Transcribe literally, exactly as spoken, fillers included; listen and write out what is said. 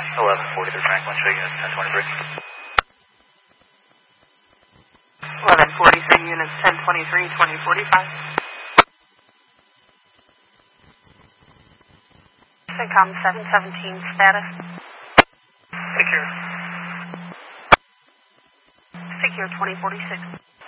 eleven forty-three Franklin, show units ten twenty-three. eleven forty-three units ten twenty-three, twenty forty-five. SYNCOM seven seventeen status. Secure. Secure twenty forty-six.